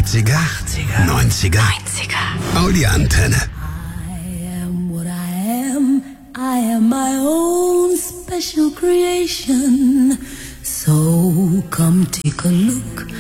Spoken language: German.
80er, 90er, Audi-Antenne. I am what I am. I am my own special creation. So come take a look